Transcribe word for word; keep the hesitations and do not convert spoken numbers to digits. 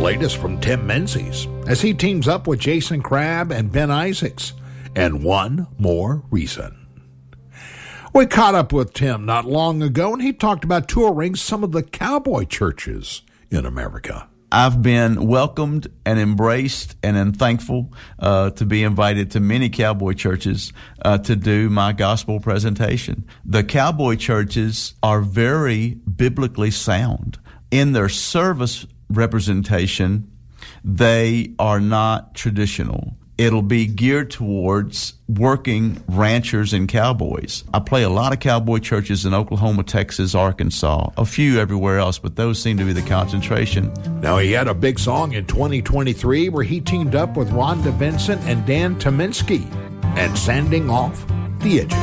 latest from Tim Menzies as he teams up with Jason Crabb and Ben Isaacs, and One More Reason. We caught up with Tim not long ago, and he talked about touring some of the cowboy churches in America. I've been welcomed and embraced and am thankful uh, to be invited to many cowboy churches uh, to do my gospel presentation. The cowboy churches are very biblically sound. In their service representation, they are not traditional. It'll be geared towards working ranchers and cowboys. I play a lot of cowboy churches in Oklahoma, Texas, Arkansas, a few everywhere else, but those seem to be the concentration. Now, he had a big song in twenty twenty-three where he teamed up with Rhonda Vincent and Dan Tominski and Sanding Off the Edges.